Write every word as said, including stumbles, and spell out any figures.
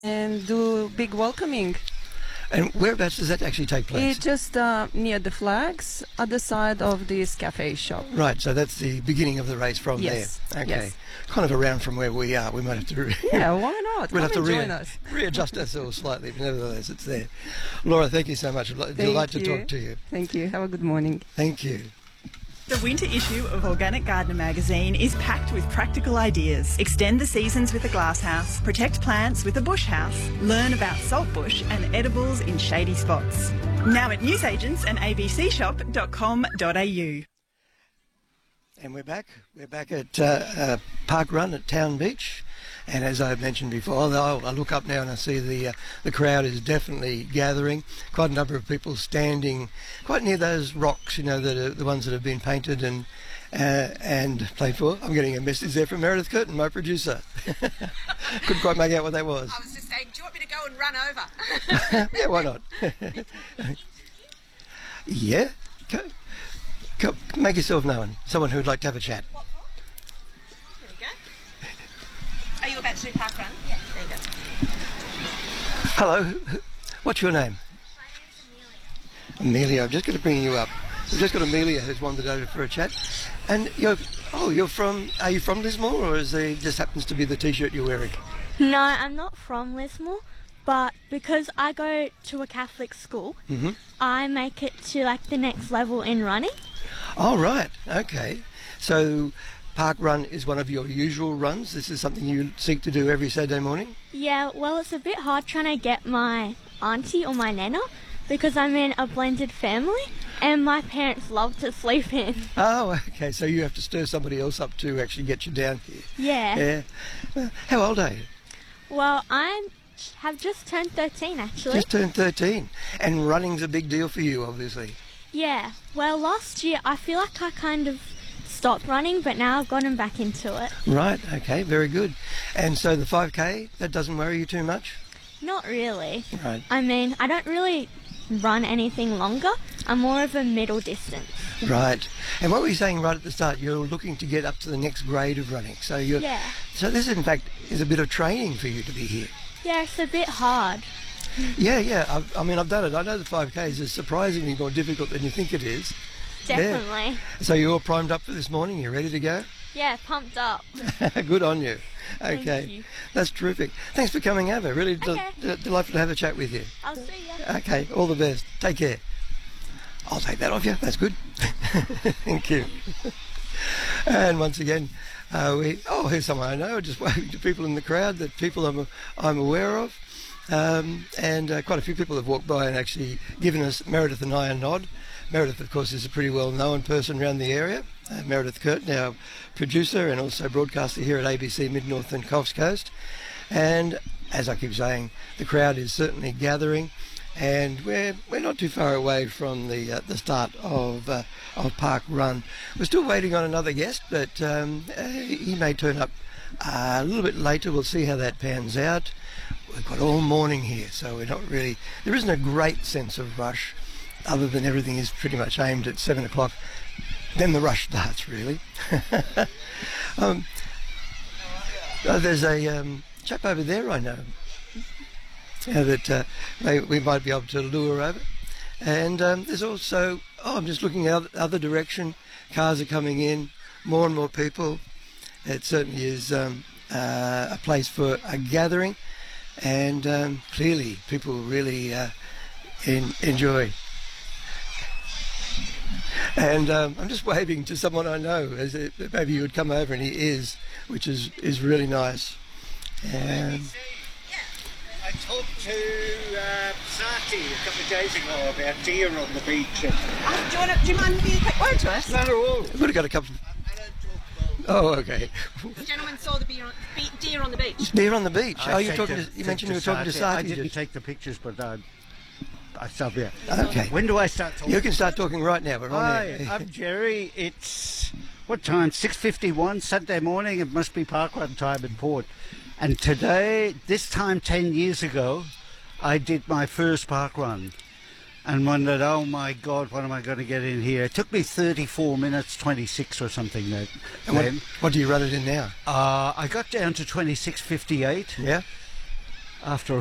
and do big welcoming. And whereabouts does that actually take place? It's just uh, near the flags at the side of this cafe shop. Right, so that's the beginning of the race from Yes, there. Okay, yes. kind of around from where we are. We might have to re- Yeah, why not? we'll Come have to and re- join us. readjust ourselves slightly, but nevertheless, it's there. Laura, thank you so much. Thank Delight to you. talk to you. Thank you. Have a good morning. Thank you. The winter issue of Organic Gardener magazine is packed with practical ideas. Extend the seasons with a glasshouse, protect plants with a bush house, learn about saltbush and edibles in shady spots. Now at newsagents and a b c shop dot com dot a u. And we're back. We're back at uh, uh, Park Run at Town Beach. And as I mentioned before, I I look up now and I see the uh, the crowd is definitely gathering. Quite a number of people standing quite near those rocks, you know, that are the ones that have been painted and uh, and played for. I'm getting a message there from Meredith Curtin, my producer. Couldn't quite make out what that was. I was just saying, do you want me to go and run over? Yeah, why not? Yeah, go, go, make yourself known. Someone who would like to have a chat. There you go. Are you about to do park run? Yeah. There you go. Hello, what's your name? Amelia, I'm just going to bring you up. We've just got Amelia who's wandered over for a chat. And you're, oh, you're from, are you from Lismore, or is it just happens to be the t-shirt you're wearing? No, I'm not from Lismore, but because I go to a Catholic school, Mm-hmm. I make it to like the next level in running. Oh, right, okay. So Park Run is one of your usual runs? This is something you seek to do every Saturday morning? Yeah, well, it's a bit hard trying to get my auntie or my nana because I'm in a blended family and my parents love to sleep in. Oh, okay, so you have to stir somebody else up to actually get you down here. Yeah. Yeah. Uh, How old are you? Well, I have just turned thirteen actually. Just turned thirteen. And running's a big deal for you, obviously. Yeah. Well, last year I feel like I kind of stopped running, but now I've gotten back into it. Right, okay, very good. And so the five K, that doesn't worry you too much? Not really. Right. I mean, I don't really run anything longer. I'm more of a middle distance. Right. And what were you saying right at the start? You're looking to get up to the next grade of running. So you're Yeah. so this in fact is a bit of training for you to be here. Yeah, it's a bit hard. Yeah, yeah. I've, I mean, I've done it. I know the five Ks is surprisingly more difficult than you think it is. Definitely. So you're all primed up for this morning? You're ready to go? Yeah, pumped up. Good on you. Thank Okay. you. That's terrific. Thanks for coming over. Really de- Okay. de- delightful to have a chat with you. I'll see ya. Okay, all the best. Take care. I'll take that off you. That's good. Thank you. And once again, uh, we oh, here's someone I know. Just waving to people in the crowd that people I'm I'm aware of, um, and uh, quite a few people have walked by and actually given us Meredith and I a nod. Meredith, of course, is a pretty well-known person around the area. Uh, Meredith Curtin, our producer and also broadcaster here at A B C Mid-North and Coffs Coast. And as I keep saying, the crowd is certainly gathering, and we're we're not too far away from the uh, the start of uh, of Park Run. We're still waiting on another guest, but um, uh, he may turn up uh, a little bit later. We'll see how that pans out. We've got all morning here, so we're not really. There isn't a great sense of rush, other than everything is pretty much aimed at seven o'clock. Then the rush starts, really. um, uh, there's a um, chap over there I know uh, that uh, may, we might be able to lure over. And um, there's also, oh, I'm just looking out other direction. Cars are coming in, more and more people. It certainly is um, uh, a place for a gathering, and um, clearly people really uh, in, enjoy. And um, I'm just waving to someone I know, as it, maybe you would come over, and he is, which is, is really nice. And I talked to uh, Sati a couple of days ago about deer on the beach. And Oh, do, you want to, do you mind giving a quick word to us? not at all. we've already got a couple. I don't talk Oh, okay. The gentleman saw the beer on, be, deer on the beach. Deer on the beach. I oh, you said talking? to- To, you to- mentioned to you were talking to Sati. I Sati. didn't just- take the pictures, but uh, I stop here. Okay. When do I start talking? You can start talking right now. We're on Hi, air. I'm Jerry. It's what time? six fifty-one Saturday morning. It must be parkrun time in Port. And today, this time ten years ago, I did my first parkrun and wondered, oh my God, what am I going to get in here? It took me thirty-four minutes, twenty-six or something. That And what, then. what do you run it in now? Uh, I got down to twenty-six fifty-eight. Yeah. after a